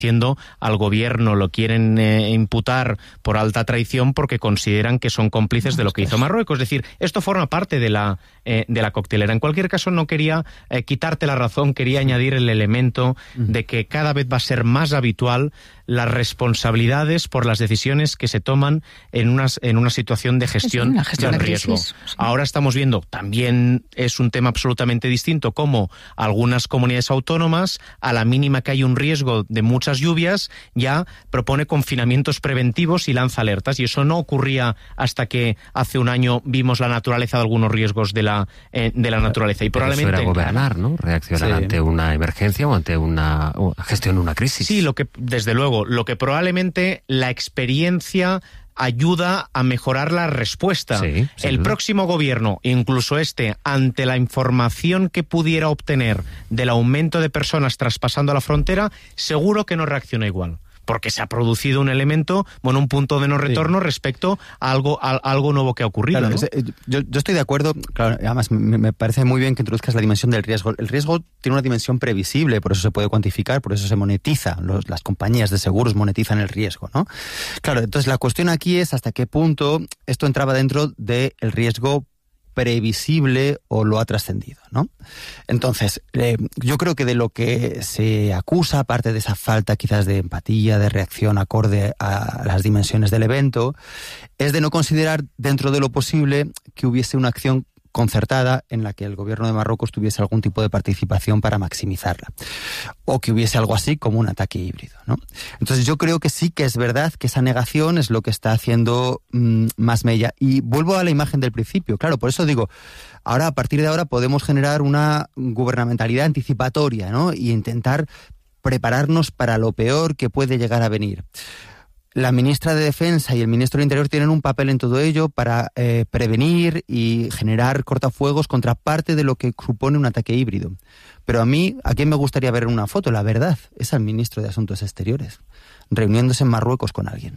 al gobierno, lo quieren imputar por alta traición porque consideran que son cómplices de lo que hizo Marruecos. Es decir, esto forma parte de la coctelera. En cualquier caso, no quería quitarte la razón, quería añadir el elemento de que cada vez va a ser más habitual las responsabilidades por las decisiones que se toman en una situación de gestión del riesgo. Sí. Ahora estamos viendo, también es un tema absolutamente distinto, cómo algunas comunidades autónomas, a la mínima que hay un riesgo de muchas lluvias, ya propone confinamientos preventivos y lanza alertas, y eso no ocurría hasta que hace un año vimos la naturaleza de algunos riesgos de la naturaleza. Y probablemente eso era gobernar, ¿no? Reaccionar ante una emergencia o ante una gestión de una crisis. Sí, desde luego, lo que probablemente la experiencia ayuda a mejorar la respuesta. Sí, el próximo gobierno, incluso ante la información que pudiera obtener del aumento de personas traspasando la frontera, seguro que no reacciona igual. Porque se ha producido un elemento, un punto de no retorno respecto a algo nuevo que ha ocurrido. Claro, ¿no? Yo estoy de acuerdo, claro, además me parece muy bien que introduzcas la dimensión del riesgo. El riesgo tiene una dimensión previsible, por eso se puede cuantificar, por eso se monetiza, las compañías de seguros monetizan el riesgo, ¿no? Claro, entonces la cuestión aquí es hasta qué punto esto entraba dentro del riesgo previsible o lo ha trascendido, ¿no? Entonces, yo creo que de lo que se acusa, aparte de esa falta quizás de empatía, de reacción acorde a las dimensiones del evento, es de no considerar dentro de lo posible que hubiese una acción concertada en la que el gobierno de Marruecos tuviese algún tipo de participación para maximizarla, o que hubiese algo así como un ataque híbrido, ¿no? Entonces yo creo que sí que es verdad que esa negación es lo que está haciendo más mella. Y vuelvo a la imagen del principio, claro, por eso digo, ahora a partir de ahora podemos generar una gubernamentalidad anticipatoria, ¿no? Y intentar prepararnos para lo peor que puede llegar a venir. La ministra de Defensa y el ministro del Interior tienen un papel en todo ello para prevenir y generar cortafuegos contra parte de lo que supone un ataque híbrido. Pero ¿a quién me gustaría ver en una foto? La verdad, es al ministro de Asuntos Exteriores, reuniéndose en Marruecos con alguien.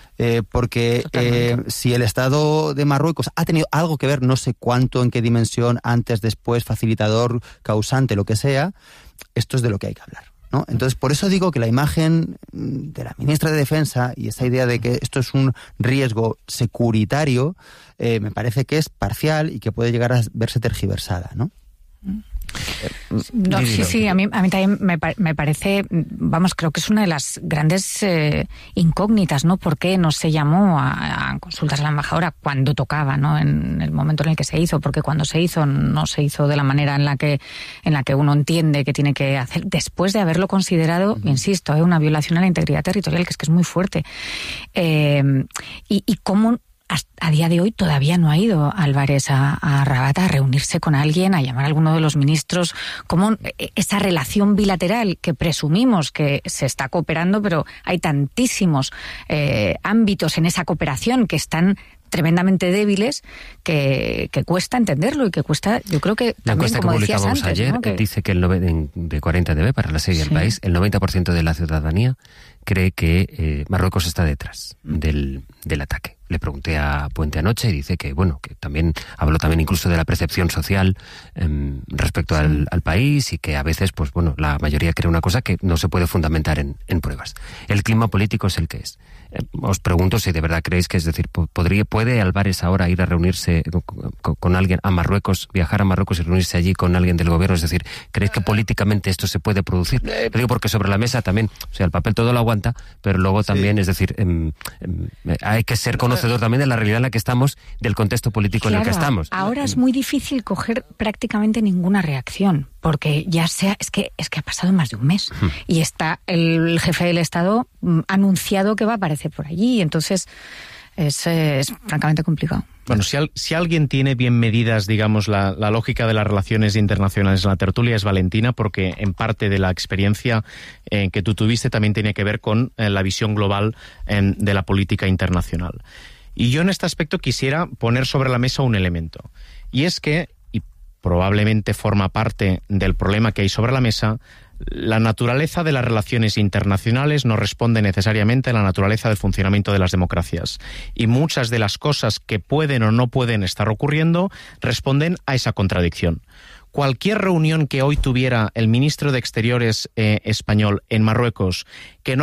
Porque si el Estado de Marruecos ha tenido algo que ver, no sé cuánto, en qué dimensión, antes, después, facilitador, causante, lo que sea, esto es de lo que hay que hablar, ¿no? Entonces, por eso digo que la imagen de la ministra de Defensa y esa idea de que esto es un riesgo securitario, me parece que es parcial y que puede llegar a verse tergiversada, ¿no? No, sí, a mí también me parece, creo que es una de las grandes incógnitas, ¿no? ¿Por qué no se llamó a consultas a la embajadora cuando tocaba, ¿no? En el momento en el que se hizo, porque cuando se hizo no se hizo de la manera en la que uno entiende que tiene que hacer, después de haberlo considerado, insisto, una violación a la integridad territorial, que es muy fuerte. Y cómo a día de hoy todavía no ha ido Álvarez a Rabat a reunirse con alguien, a llamar a alguno de los ministros, como esa relación bilateral que presumimos que se está cooperando, pero hay tantísimos ámbitos en esa cooperación que están tremendamente débiles que cuesta entenderlo y que cuesta, yo creo que también, la encuesta como que decías publicábamos antes, ayer, ¿no? dice que de 40dB para la serie El País, el 90% de la ciudadanía cree que Marruecos está detrás del ataque. Le pregunté a Puente anoche y dice que, que también habló también incluso de la percepción social respecto al país, y que a veces, la mayoría cree una cosa que no se puede fundamentar en pruebas. El clima político es el que es. Os pregunto si de verdad creéis que, es decir, ¿puede Álvarez ahora ir a reunirse con alguien a Marruecos, viajar a Marruecos y reunirse allí con alguien del gobierno? Es decir, ¿creéis que políticamente esto se puede producir? Lo digo porque sobre la mesa también, el papel todo lo aguanta, pero luego también, es decir, hay que ser conocedor también de la realidad en la que estamos, del contexto político en el que estamos. Ahora es muy difícil coger prácticamente ninguna reacción, porque es que ha pasado más de un mes y está el jefe del Estado anunciado que va a aparecer por allí, entonces es francamente complicado. Bueno, si alguien tiene bien medidas, digamos, la lógica de las relaciones internacionales en la tertulia, es Valentina, porque en parte de la experiencia que tú tuviste también tiene que ver con la visión global de la política internacional. Y yo en este aspecto quisiera poner sobre la mesa un elemento, y es que, y probablemente forma parte del problema que hay sobre la mesa, La naturaleza de las relaciones internacionales no responde necesariamente a la naturaleza del funcionamiento de las democracias. Y muchas de las cosas que pueden o no pueden estar ocurriendo responden a esa contradicción. Cualquier reunión que hoy tuviera el ministro de Exteriores español en Marruecos que no